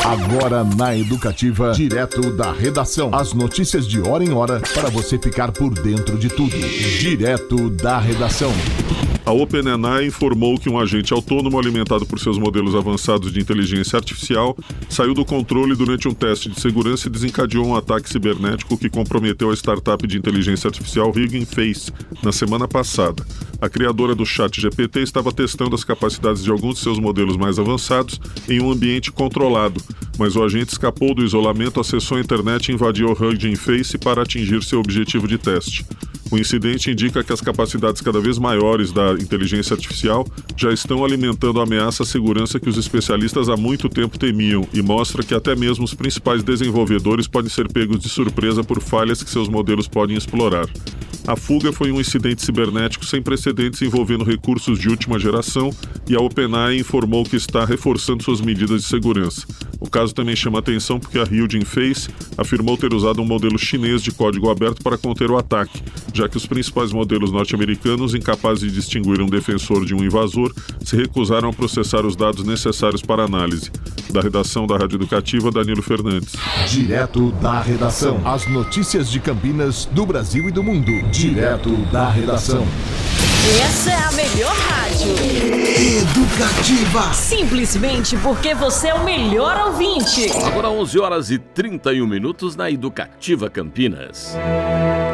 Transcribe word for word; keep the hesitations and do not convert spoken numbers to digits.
Agora na Educativa, direto da redação. As notícias de hora em hora para você ficar por dentro de tudo. Direto da redação. A OpenAI informou que um agente autônomo alimentado por seus modelos avançados de inteligência artificial saiu do controle durante um teste de segurança e desencadeou um ataque cibernético que comprometeu a startup de inteligência artificial Hugging Face na semana passada. A criadora do ChatGPT estava testando as capacidades de alguns de seus modelos mais avançados em um ambiente controlado, mas o agente escapou do isolamento, acessou a internet e invadiu o Hugging Face para atingir seu objetivo de teste. O incidente indica que as capacidades cada vez maiores da inteligência artificial já estão alimentando a ameaça à segurança que os especialistas há muito tempo temiam e mostra que até mesmo os principais desenvolvedores podem ser pegos de surpresa por falhas que seus modelos podem explorar. A fuga foi um incidente cibernético sem precedentes envolvendo recursos de última geração e a OpenAI informou que está reforçando suas medidas de segurança. O caso também chama atenção porque a Hugging Face afirmou ter usado um modelo chinês de código aberto para conter o ataque, já que os principais modelos norte-americanos, incapazes de distinguir um defensor de um invasor, se recusaram a processar os dados necessários para análise. Da redação da Rádio Educativa, Danilo Fernandes. Direto da redação. As notícias de Campinas, do Brasil e do mundo. Direto da redação. Essa é a melhor rádio. Educativa. Simplesmente porque você é o melhor ouvinte. Agora onze horas e trinta e um minutos na Educativa Campinas.